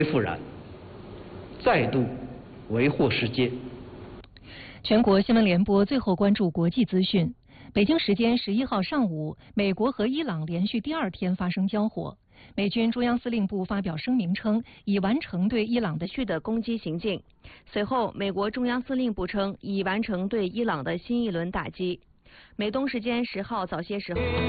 复燃，再度为祸世界。 全国新闻联播最后关注国际资讯。北京时间11号上午，美国和伊朗连续第2天发生交火。美军中央司令部发表声明称，已完成对伊朗的攻击行径。随后，美国中央司令部称已完成对伊朗的新一轮打击。美东时间10号早些时候。